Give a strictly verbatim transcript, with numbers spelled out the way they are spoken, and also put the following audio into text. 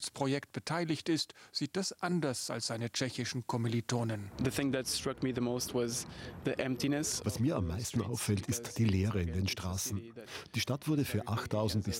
Projekt beteiligt ist, sieht das anders als seine tschechischen Kommilitonen. Was mir am meisten auffällt, ist die Leere in den Straßen. Die Stadt wurde für achttausend bis